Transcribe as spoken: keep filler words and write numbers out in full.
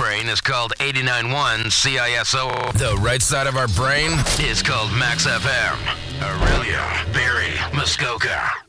brain is called eighty-nine point one C I S O. The right side of our brain is called Max F M. Aurelia, Barrie, Muskoka.